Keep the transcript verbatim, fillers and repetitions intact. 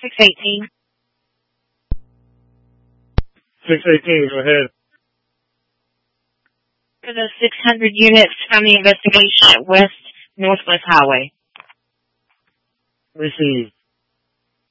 six eighteen. six eighteen, go ahead. For the six hundred units from the investigation at West Northwest Highway. Received.